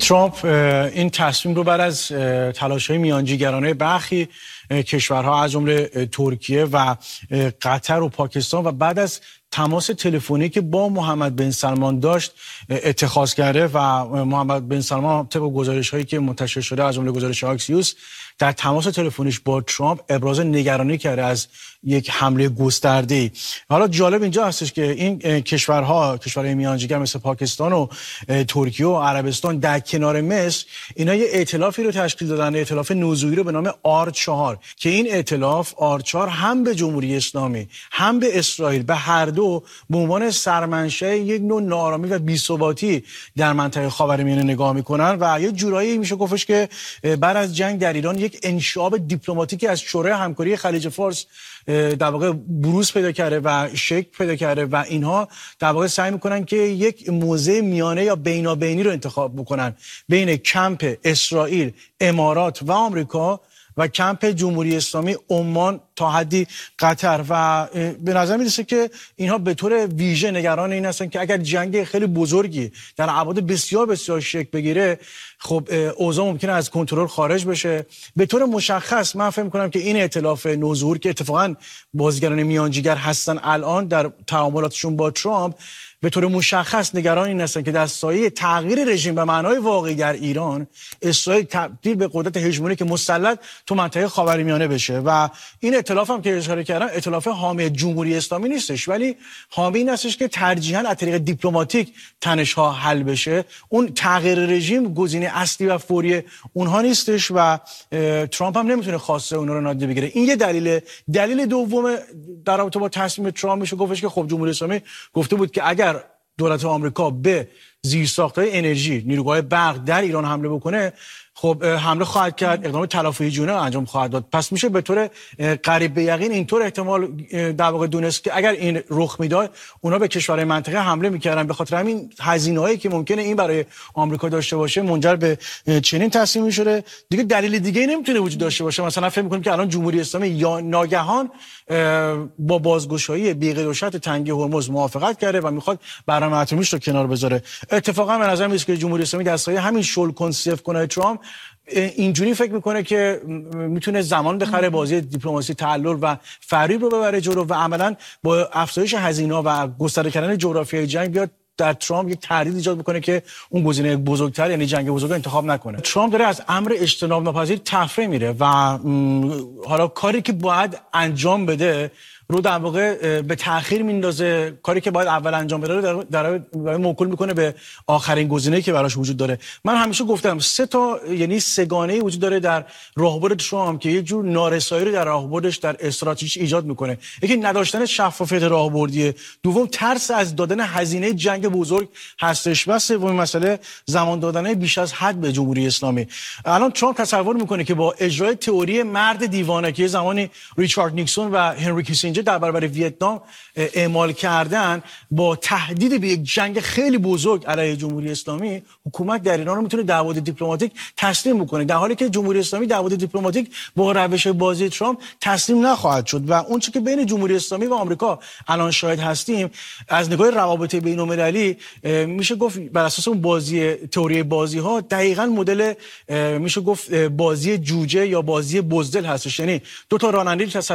ترامپ این تصمیم رو بعد از تلاش‌های میانجیگرانه برخی کشورها از جمله ترکیه و قطر و پاکستان و بعد از تماس تلفنی که با محمد بن سلمان داشت اتخاذ کرده و محمد بن سلمان طبق گزارش‌هایی که منتشر شده از جمله گزارش آکسیوس در تماس تلفنیش با ترامپ ابراز نگرانی کرده از یک حمله گسترده‌ای. حالا جالب اینجا هستش که این کشورهای میانجیگر مثل پاکستان و ترکیه و عربستان در کنار مصر اینا یه ائتلافی رو تشکیل دادن، ائتلاف نوظهوری رو به نام آر4 که این ائتلاف آر4 هم به جمهوری اسلامی هم به اسرائیل به هر دو به عنوان سرمنشأ یک نوع ناآرامی و بی‌ثباتی در منطقه خاورمیانه نگاه میکنن و یه جورایی میشه گفتش که بعد از جنگ در ایران یک انشعاب دیپلماتیکی از شورای همکاری خلیج فارس در واقع بروز پیدا کرده و شکل پیدا کرده و اینها در واقع سعی میکنن که یک موضع میانه یا بینابینی رو انتخاب بکنن بین کمپ اسرائیل، امارات و آمریکا و کمپ جمهوری اسلامی، عمان تا حدی قطر و به نظر میرسه که اینها به طور ویژه نگران این هستن که اگر جنگ خیلی بزرگی در ابعاد بسیار بسیار شکل بگیره خب اوضاع ممکنه از کنترل خارج بشه. به طور مشخص من فکر می‌کنم که این ائتلاف نوظهور که اتفاقا بازیگران میانجیگر هستن الان در تعاملاتشون با ترامپ به طور مشخص نگران این هستن که در سایه تغییر رژیم به معنای واقعی در ایران اسرائیل تبدیل به قدرت هژمونیک مسلط تو منطقه خاورمیانه بشه و این ائتلاف هم که اشاره کردم ائتلاف حامی جمهوری اسلامی نیستش ولی حامی این هستش که ترجیحاً از طریق دیپلماتیک تنش‌ها حل بشه. اون تغییر رژیم گزینه اصلی و فوری اونها نیستش و ترامپ هم نمیتونه خواسته اونها رو نادیده بگیره. این یه دلیل دوم در رابطه با تصمیم ترامپ میشه گفتش که خب جمهوری اسلامی گفته بود که اگر دولت آمریکا به زیرساخت‌های انرژی نیروگاه برق در ایران حمله بکنه خب حمله خواهد کرد، اقدام تلافی جونه انجام خواهد داد. پس میشه به طور قریب به یقین اینطور احتمال در واقع دونست که اگر این رخ میداد اونا به کشورهای منطقه حمله میکردن. به خاطر همین هزینه‌هایی که ممکنه این برای آمریکا داشته باشه منجر به چنین تصمیمی شده. دیگه دلیل دیگه‌ای نمیتونه وجود داشته باشه. مثلا فکر می‌کنیم که الان جمهوری اسلامی یا ناگهان با بازگشایی بیقید و شرط تنگی هرمز موافقت کرده و میخواد برنامه اتمیش رو کنار بذاره. اتفاقا به نظر میاد که جمهوری اسلامی در سایه همین شل کنسیف کنه ترامپ اینجوری فکر میکنه که میتونه زمان بخره، بازی دیپلماسی تعلل و فریب رو ببره جلو و عملا با افزایش هزینه‌ها و گسترده کردن جغرافیای جنگ بیاد در ترامپ یک تردید ایجاد میکنه که اون گزینه بزرگتر یعنی جنگ بزرگ رو انتخاب نکنه. ترامپ داره از امر اجتناب ناپذیر تفره میره و حالا کاری که باید انجام بده رو در واقع به تأخیر میندازه. کاری که باید اول انجام بده رو در موکول میکنه به آخرین گزینه‌ای که براش وجود داره. من همیشه گفتم یعنی سگانه‌ای وجود داره در راهبرد ترامپ که یک جور نارسایی رو در راهبردش در استراتژیش ایجاد میکنه. یکی نداشتن شفافیت راهبردی، دوم ترس از دادن هزینه جنگ بزرگ هستش و سومین مسئله زمان دادن بیش از حد به جمهوری اسلامی. الان ترامپ تصور میکنه که با اجرای تئوری مرد دیوانه که زمانی ریچارد نیکسون و هنری کیسینجر در برابر ویتنام اعمال کردن با تهدید به یک جنگ خیلی بزرگ علیه جمهوری اسلامی حکومت در ایران رو میتونه دعوت دیپلماتیک تسلیم بکنه، در حالی که جمهوری اسلامی دعوت دیپلماتیک با روش بازی ترامپ تسلیم نخواهد شد و اون چیزی که بین جمهوری اسلامی و آمریکا الان شاهد هستیم از نگاه روابط بین‌المللی میشه گفت بر اساس اون تئوری بازی ها دقیقاً مدل میشه گفت بازی جوجه یا بازی بزدل هستش. یعنی دو تا راننده